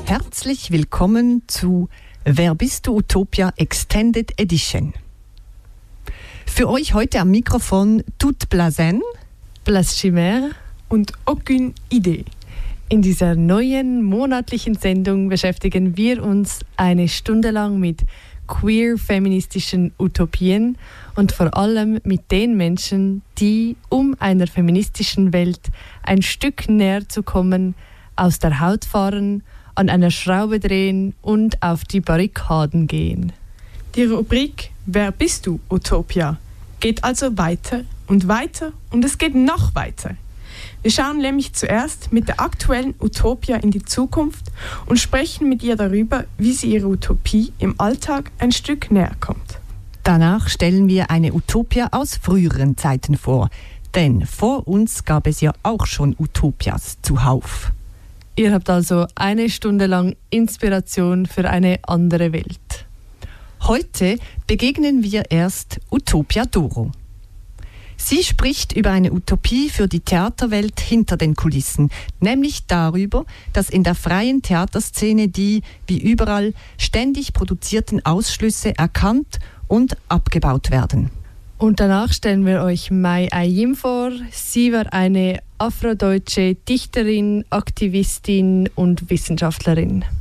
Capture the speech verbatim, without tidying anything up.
Herzlich willkommen zu Wer bist du Utopia Extended Edition. Für euch heute am Mikrofon Toute Blasen, Place Chimère und Aucune Idee. In dieser neuen monatlichen Sendung beschäftigen wir uns eine Stunde lang mit queer-feministischen Utopien und vor allem mit den Menschen, die, um einer feministischen Welt ein Stück näher zu kommen, aus der Haut fahren, an einer Schraube drehen und auf die Barrikaden gehen. Die Rubrik Wer bist du Utopia geht also weiter und weiter und es geht noch weiter. Wir schauen nämlich zuerst mit der aktuellen Utopia in die Zukunft und sprechen mit ihr darüber, wie sie ihrer Utopie im Alltag ein Stück näher kommt. Danach stellen wir eine Utopia aus früheren Zeiten vor, denn vor uns gab es ja auch schon Utopias zuhauf. Ihr habt also eine Stunde lang Inspiration für eine andere Welt. Heute begegnen wir erst Utopia Doro. Sie spricht über eine Utopie für die Theaterwelt hinter den Kulissen, nämlich darüber, dass in der freien Theaterszene die, wie überall, ständig produzierten Ausschlüsse erkannt und abgebaut werden. Und danach stellen wir euch Mai Ayim vor. Sie war eine afrodeutsche Dichterin, Aktivistin und Wissenschaftlerin.